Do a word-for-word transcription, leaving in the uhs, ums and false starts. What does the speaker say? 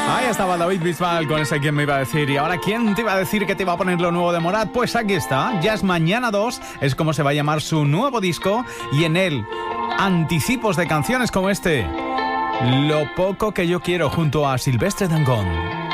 Ahí estaba David Bisbal con ese "Quién me iba a decir". Y ahora, ¿quién te iba a decir que te iba a poner lo nuevo de Morat? Pues aquí está, Ya es mañana dos, es como se va a llamar su nuevo disco, y en él anticipos de canciones como este, Lo poco que yo quiero, junto a Silvestre Dangond.